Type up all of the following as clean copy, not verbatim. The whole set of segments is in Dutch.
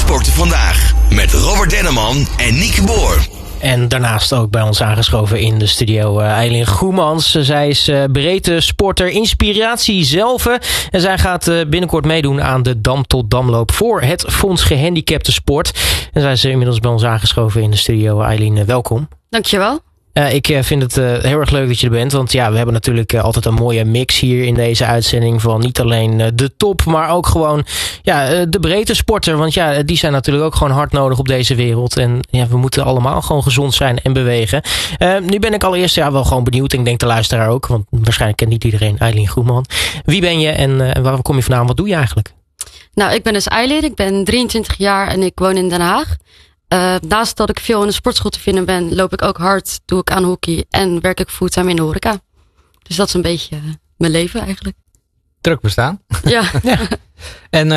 Sporten vandaag met Robert Denneman en Nieke Boer. En daarnaast ook bij ons aangeschoven in de studio Eileen Goemans. Zij is breedte sporter, inspiratie zelf. En zij gaat binnenkort meedoen aan de Dam tot Damloop voor het Fonds Gehandicapten Sport. En zij is inmiddels bij ons aangeschoven in de studio. Eileen, welkom. Dankjewel. Ik vind het heel erg leuk dat je er bent. Want ja, we hebben natuurlijk altijd een mooie mix hier in deze uitzending. Van niet alleen de top, maar ook gewoon de breedte sporter. Want ja, die zijn natuurlijk ook gewoon hard nodig op deze wereld. En ja, we moeten allemaal gewoon gezond zijn en bewegen. Nu ben ik allereerst wel gewoon benieuwd. En ik denk de luisteraar ook. Want waarschijnlijk kent niet iedereen Eileen Goemans. Wie ben je en waar kom je vandaan? Wat doe je eigenlijk? Nou, ik ben dus Eileen. Ik ben 23 jaar en ik woon in Den Haag. Naast dat ik veel in de sportschool te vinden ben, loop ik ook hard, doe ik aan hockey en werk ik fulltime in de horeca. Dus dat is een beetje mijn leven eigenlijk. Druk bestaan. Ja. Ja. En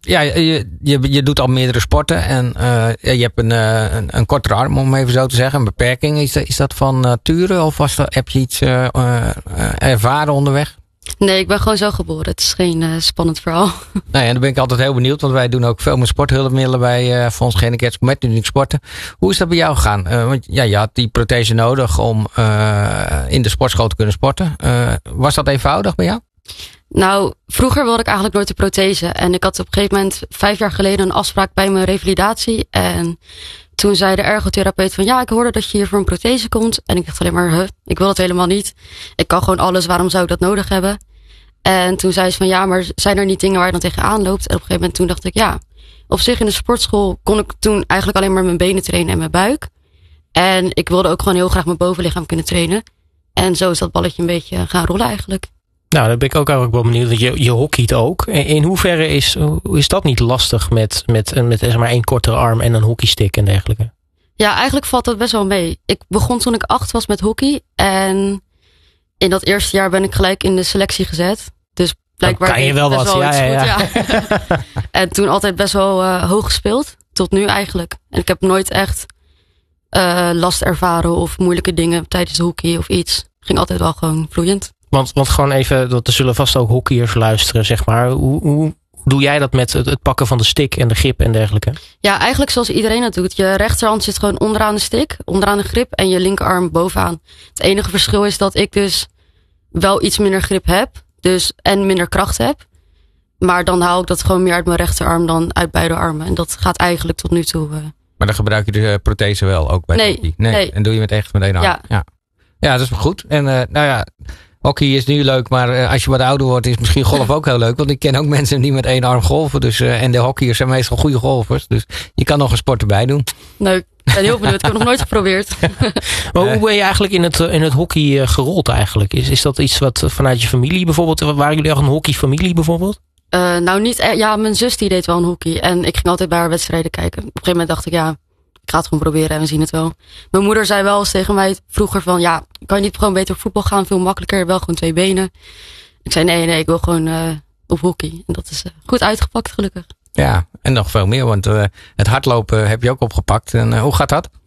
je doet al meerdere sporten en je hebt een kortere arm, om even zo te zeggen, een beperking. Is dat van nature of heb je iets ervaren onderweg? Nee, ik ben gewoon zo geboren. Het is geen spannend verhaal. Nou ja, dan ben ik altijd heel benieuwd, want wij doen ook veel meer sporthulpmiddelen bij Fonds Gehandicapten met Unique Sporten. Hoe is dat bij jou gegaan? Want ja, je had die prothese nodig om in de sportschool te kunnen sporten. Was dat eenvoudig bij jou? Nou, vroeger wilde ik eigenlijk nooit de prothese. En ik had op een gegeven moment 5 jaar geleden een afspraak bij mijn revalidatie. En toen zei de ergotherapeut van ja, ik hoorde dat je hier voor een prothese komt. En ik dacht alleen maar, ik wil dat helemaal niet. Ik kan gewoon alles, waarom zou ik dat nodig hebben? En toen zei ze van ja, maar zijn er niet dingen waar je dan tegenaan loopt? En op een gegeven moment toen dacht ik ja, op zich in de sportschool kon ik toen eigenlijk alleen maar mijn benen trainen en mijn buik. En ik wilde ook gewoon heel graag mijn bovenlichaam kunnen trainen. En zo is dat balletje een beetje gaan rollen eigenlijk. Nou, dan ben ik ook eigenlijk wel benieuwd, want je hockeyt ook. In hoeverre is dat niet lastig met zeg maar 1 kortere arm en een hockeystick en dergelijke? Ja, eigenlijk valt dat best wel mee. Ik begon toen ik 8 was met hockey. En in dat eerste jaar ben ik gelijk in de selectie gezet. Dus blijkbaar kan je wel wat, goed, ja. En toen altijd best wel hoog gespeeld. Tot nu eigenlijk. En ik heb nooit echt last ervaren of moeilijke dingen tijdens de hockey of iets. Ging altijd wel gewoon vloeiend. Want gewoon even, er zullen vast ook hockeyers luisteren, zeg maar. Hoe doe jij dat met het pakken van de stick en de grip en dergelijke? Ja, eigenlijk zoals iedereen dat doet. Je rechterhand zit gewoon onderaan de stick, onderaan de grip en je linkerarm bovenaan. Het enige verschil is dat ik dus wel iets minder grip heb en minder kracht heb. Maar dan haal ik dat gewoon meer uit mijn rechterarm dan uit beide armen. En dat gaat eigenlijk tot nu toe. Maar dan gebruik je de prothese wel ook bij hockey? Nee. En doe je echt met 1 arm? Ja, dat is wel goed. En hockey is nu leuk, maar als je wat ouder wordt is misschien golf ook heel leuk. Want ik ken ook mensen die met 1 arm golven. Dus, en de hockeyers zijn meestal goede golfers. Dus je kan nog een sport erbij doen. Nou, ik ben heel benieuwd. Ik heb het nog nooit geprobeerd. Maar hoe ben je eigenlijk in het hockey gerold eigenlijk? Is dat iets wat vanuit je familie bijvoorbeeld? Waren jullie echt een hockeyfamilie bijvoorbeeld? Nou niet, mijn zus die deed wel een hockey. En ik ging altijd bij haar wedstrijden kijken. Op een gegeven moment dacht ik ik ga het gewoon proberen en we zien het wel. Mijn moeder zei wel eens tegen mij vroeger van kan je niet gewoon beter op voetbal gaan? Veel makkelijker, wel gewoon 2 benen. Ik zei nee, ik wil gewoon op hockey. En dat is goed uitgepakt gelukkig. Ja, en nog veel meer, want het hardlopen heb je ook opgepakt. En hoe gaat dat?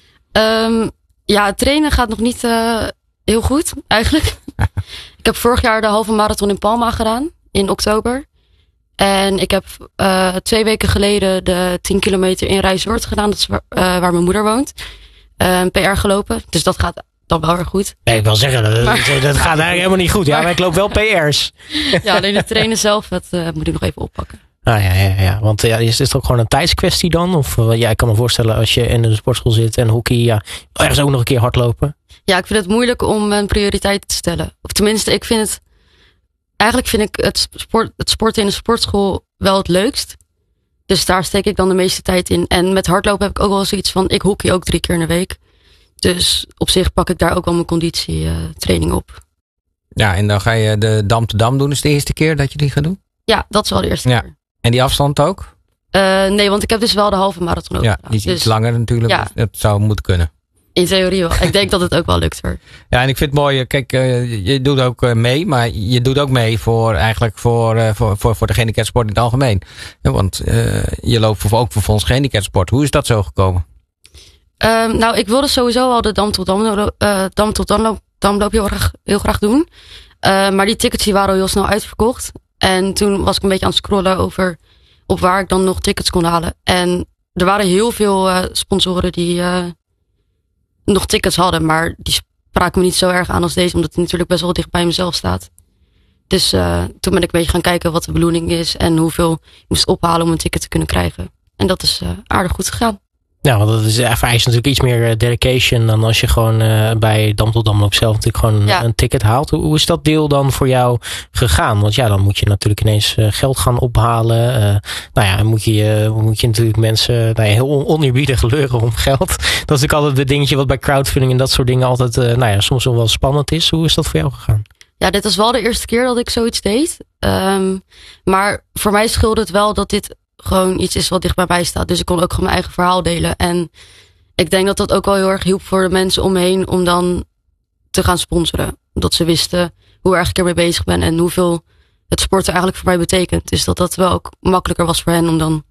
Het trainen gaat nog niet heel goed eigenlijk. Ik heb vorig jaar de halve marathon in Palma gedaan, in oktober. En ik heb 2 weken geleden de 10 kilometer in Rijswoord gedaan. Dat is waar mijn moeder woont. PR gelopen. Dus dat gaat dan wel weer goed. Nee, ik wil zeggen, dat gaat eigenlijk helemaal niet goed. Maar ik loop wel PR's. Ja, alleen het trainen zelf, dat moet ik nog even oppakken. Ja. Want is het ook gewoon een tijdskwestie dan? Of ik kan me voorstellen als je in de sportschool zit en hockey, ergens ook nog een keer hardlopen. Ja, ik vind het moeilijk om een prioriteit te stellen. Of tenminste, Eigenlijk vind ik het sporten in de sportschool wel het leukst. Dus daar steek ik dan de meeste tijd in. En met hardlopen heb ik ook wel zoiets van, ik hockey ook 3 keer in de week. Dus op zich pak ik daar ook wel mijn conditietraining op. Ja, en dan ga je de Dam te Dam doen. Is het de eerste keer dat je die gaat doen? Ja, dat is wel de eerste keer. En die afstand ook? Nee, want ik heb dus wel de halve marathon ook gedaan. Die is iets langer natuurlijk. Ja. Dus dat zou moeten kunnen. In theorie wel. Ik denk dat het ook wel lukt hoor. Ja, en ik vind het mooi. Kijk, je doet ook mee. Maar je doet ook mee voor de gehandicaptensport in het algemeen. Want je loopt ook voor Fonds Gehandicaptensport. Hoe is dat zo gekomen? Ik wilde sowieso al de Dam tot Damloop heel graag doen. Maar die tickets die waren al heel snel uitverkocht. En toen was ik een beetje aan het scrollen over op waar ik dan nog tickets kon halen. En er waren heel veel sponsoren die nog tickets hadden. Maar die spraken me niet zo erg aan als deze. Omdat die natuurlijk best wel dicht bij mezelf staat. Dus toen ben ik een beetje gaan kijken wat de bedoeling is. En hoeveel ik moest ophalen om een ticket te kunnen krijgen. En dat is aardig goed gegaan. Ja, want dat vereist natuurlijk iets meer dedication dan als je gewoon bij Dam tot Damloop zelf natuurlijk gewoon een ticket haalt. Hoe is dat deel dan voor jou gegaan? Want ja, dan moet je natuurlijk ineens geld gaan ophalen. Moet je natuurlijk mensen heel oneerbiedig leuren om geld. Dat is natuurlijk altijd het dingetje wat bij crowdfunding en dat soort dingen altijd soms wel spannend is. Hoe is dat voor jou gegaan? Ja, dit was wel de eerste keer dat ik zoiets deed. Maar voor mij scheelde het wel dat dit gewoon iets is wat dicht bij mij staat. Dus ik kon ook gewoon mijn eigen verhaal delen. En ik denk dat dat ook wel heel erg hielp voor de mensen om me heen om dan te gaan sponsoren. Omdat ze wisten hoe erg ik ermee bezig ben en hoeveel het sporten eigenlijk voor mij betekent. Dus dat wel ook makkelijker was voor hen om dan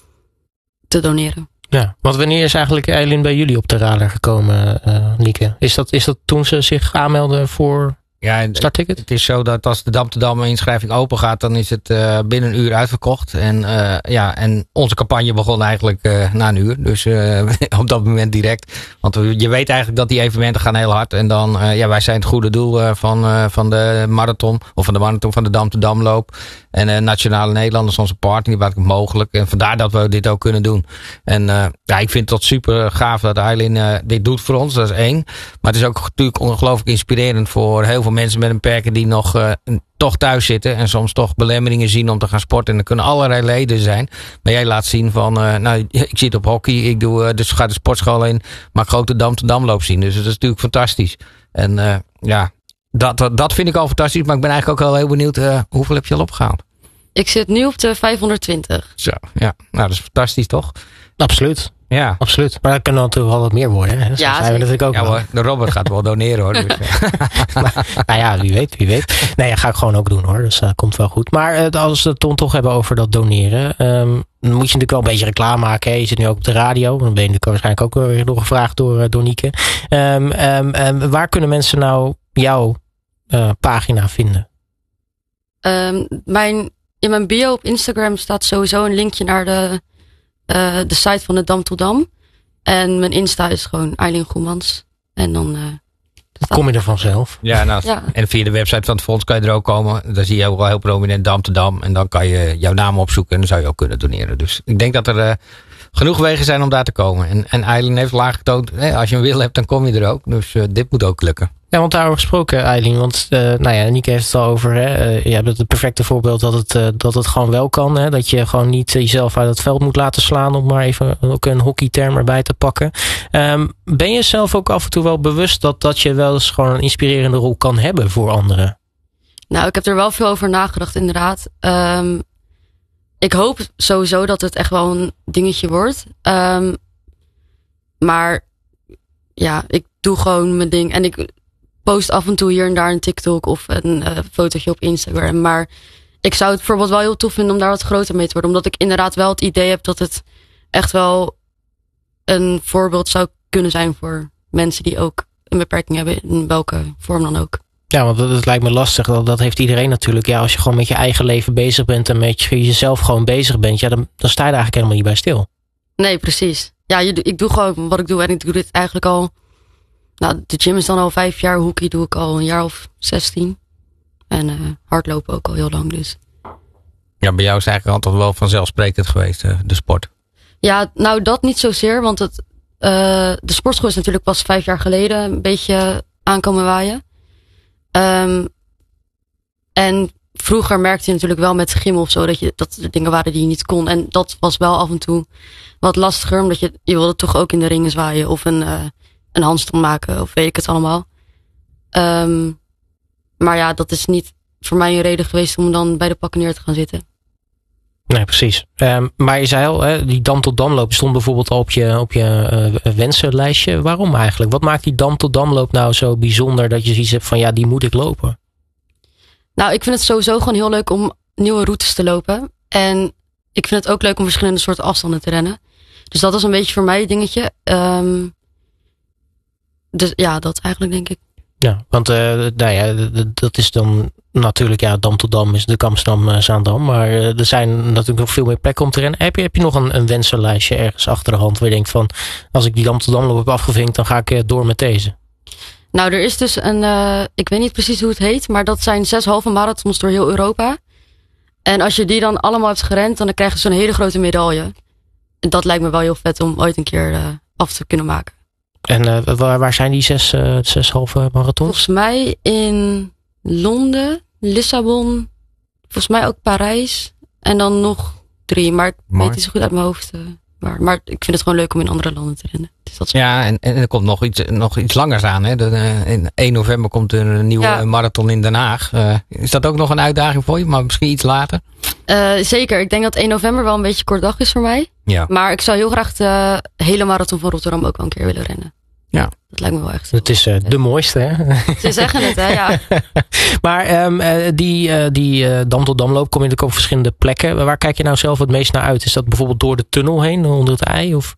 te doneren. Ja, want wanneer is eigenlijk Aylin bij jullie op de radar gekomen, Nieke? Is dat toen ze zich aanmeldde voor startticket? Het is zo dat als de Dam te Dam inschrijving open gaat, dan is het binnen een uur uitverkocht. En onze campagne begon eigenlijk na een uur. Dus op dat moment direct. Want je weet eigenlijk dat die evenementen gaan heel hard. En dan, wij zijn het goede doel van de marathon. Of van de marathon van de Dam te Damloop. En Nationale Nederlanders, onze partner, die waren mogelijk. En vandaar dat we dit ook kunnen doen. En ik vind het super gaaf dat Aylin dit doet voor ons. Dat is 1. Maar het is ook natuurlijk ongelooflijk inspirerend voor heel veel mensen met een beperking die nog toch thuis zitten en soms toch belemmeringen zien om te gaan sporten. En er kunnen allerlei leden zijn. Maar jij laat zien van, ik zit op hockey, ik doe, dus ga de sportschool in, maar ik ga ook de Dam te Damloop zien. Dus dat is natuurlijk fantastisch. En dat vind ik al fantastisch, maar ik ben eigenlijk ook wel heel benieuwd, hoeveel heb je al opgehaald? Ik zit nu op de 520. Zo, ja. Nou, dat is fantastisch, toch? Absoluut. Ja, absoluut. Maar dat kan natuurlijk wel wat meer worden. Hè? Ja, zijn we natuurlijk ook. Ja, hoor, de Robert gaat wel doneren, hoor. Dus, wie weet. Nee, dat ga ik gewoon ook doen, hoor. Dus dat komt wel goed. Maar als we het toch hebben over dat doneren, dan moet je natuurlijk wel een beetje reclame maken. Hè? Je zit nu ook op de radio. Dan ben je waarschijnlijk ook weer nog gevraagd door Nieke. Waar kunnen mensen nou jouw pagina vinden? In mijn bio op Instagram staat sowieso een linkje naar de site van de Dam tot Dam. En mijn Insta is gewoon Aylin Goemans. En dan kom je er vanzelf. Ja, en via de website van het fonds kan je er ook komen. Dan zie je ook wel heel prominent Dam te Dam. En dan kan je jouw naam opzoeken en dan zou je ook kunnen doneren. Dus ik denk dat er genoeg wegen zijn om daar te komen. En Aylin heeft laag getoond, als je een wil hebt, dan kom je er ook. Dus dit moet ook lukken. Ja, want daarover gesproken, Aylin. Want Nieke heeft het al over. Je hebt het perfecte voorbeeld dat het gewoon wel kan. Hè? Dat je gewoon niet jezelf uit het veld moet laten slaan. Om maar even ook een hockeyterm erbij te pakken. Ben je zelf ook af en toe wel bewust dat je wel eens gewoon een inspirerende rol kan hebben voor anderen? Nou, ik heb er wel veel over nagedacht, inderdaad. Ik hoop sowieso dat het echt wel een dingetje wordt. Maar ja, ik doe gewoon mijn ding. En ik post af en toe hier en daar een TikTok of een fotootje op Instagram. Maar ik zou het bijvoorbeeld wel heel tof vinden om daar wat groter mee te worden. Omdat ik inderdaad wel het idee heb dat het echt wel een voorbeeld zou kunnen zijn voor mensen die ook een beperking hebben, in welke vorm dan ook. Ja, want dat lijkt me lastig. Dat heeft iedereen natuurlijk. Ja, als je gewoon met je eigen leven bezig bent en met jezelf gewoon bezig bent, ja, dan sta je er eigenlijk helemaal niet bij stil. Nee, precies. Ja, ik doe gewoon wat ik doe en ik doe dit eigenlijk al. Nou, de gym is dan al 5 jaar. Hockey doe ik al een jaar of 16. En hardlopen ook al heel lang dus. Ja, bij jou is eigenlijk altijd wel vanzelfsprekend geweest, de sport. Ja, nou dat niet zozeer. Want de sportschool is natuurlijk pas 5 jaar geleden een beetje aankomen waaien. En vroeger merkte je natuurlijk wel met gym of zo dat er dingen waren die je niet kon. En dat was wel af en toe wat lastiger. Omdat je wilde toch ook in de ringen zwaaien of een handstand maken of weet ik het allemaal. Maar ja, dat is niet voor mij een reden geweest om dan bij de pakken neer te gaan zitten. Nee, precies. Maar je zei al, die Dam tot Damloop stond bijvoorbeeld al op je wensenlijstje. Waarom eigenlijk? Wat maakt die Dam tot Damloop nou zo bijzonder dat je zoiets hebt van ja, die moet ik lopen? Nou, ik vind het sowieso gewoon heel leuk om nieuwe routes te lopen. En ik vind het ook leuk om verschillende soorten afstanden te rennen. Dus dat is een beetje voor mij het dingetje. Dus ja, dat eigenlijk denk ik. Ja, want dat is dan natuurlijk, Dam tot Dam is de Kampsdam-Zaandam. Maar er zijn natuurlijk nog veel meer plekken om te rennen. Heb je nog een wensenlijstje ergens achter de hand waar je denkt van, als ik die Dam tot Damloop heb afgevinkt, dan ga ik door met deze? Nou, er is dus ik weet niet precies hoe het heet, maar dat zijn 6 halve marathons door heel Europa. En als je die dan allemaal hebt gerend, dan krijg je zo'n hele grote medaille. En dat lijkt me wel heel vet om ooit een keer af te kunnen maken. En waar zijn die 6 halve marathons? Volgens mij in Londen, Lissabon, volgens mij ook Parijs. En dan nog 3, maar ik weet niet zo goed uit mijn hoofd. Maar ik vind het gewoon leuk om in andere landen te rennen. Dus dat ja, en er komt nog iets langers aan. Hè? In 1 november komt er een nieuwe marathon in Den Haag. Is dat ook nog een uitdaging voor je, maar misschien iets later? Zeker. Ik denk dat 1 november wel een beetje kort dag is voor mij. Ja. Maar ik zou heel graag de hele marathon van Rotterdam ook wel een keer willen rennen. Ja. Dat lijkt me wel echt. Het is de mooiste, hè? Ze zeggen het, hè? Ja. Maar die Dam tot Damloop kom je natuurlijk op verschillende plekken. Waar kijk je nou zelf het meest naar uit? Is dat bijvoorbeeld door de tunnel heen, onder het IJ? Of?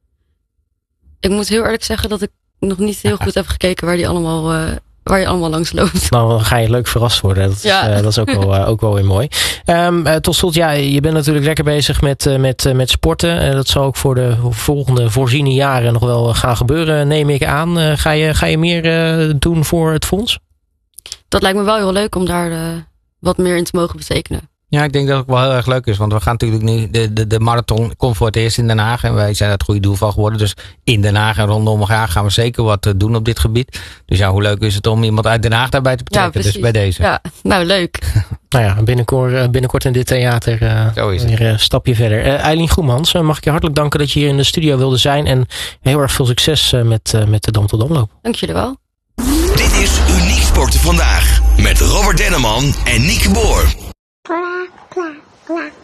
Ik moet heel eerlijk zeggen dat ik nog niet heel goed heb gekeken waar je allemaal langs loopt. Nou, dan ga je leuk verrast worden. Dat is ook wel weer mooi. Tot slot, je bent natuurlijk lekker bezig met sporten. Dat zal ook voor de volgende voorziene jaren nog wel gaan gebeuren, neem ik aan. Ga je meer doen voor het fonds? Dat lijkt me wel heel leuk om daar wat meer in te mogen betekenen. Ja, ik denk dat het wel heel erg leuk is. Want we gaan natuurlijk nu de marathon komt voor het eerst in Den Haag. En wij zijn het goede doel van geworden. Dus in Den Haag en rondom elkaar gaan we zeker wat doen op dit gebied. Dus ja, hoe leuk is het om iemand uit Den Haag daarbij te betrekken? Dus bij deze. Ja, nou leuk. Nou ja, binnenkort in dit theater weer een stapje verder. Eileen Goemans, mag ik je hartelijk danken dat je hier in de studio wilde zijn. En heel erg veel succes met de Dam tot Damloop. Dank jullie wel. Dit is Uniek Sporten Vandaag. Met Robert Denneman en Nieke Boer. Clap, clap, clap.